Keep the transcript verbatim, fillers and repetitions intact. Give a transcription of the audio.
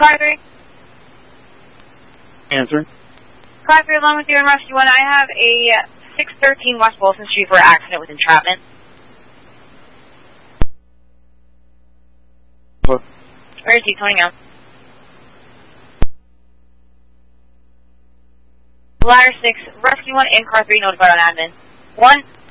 car three. Answer. Car three, along with you in Rescue one, I have a six thirteen West Wilson Street for accident with entrapment. What? Where is he? Tony out. Ladder six, Rescue one and Car three notified on admin. one.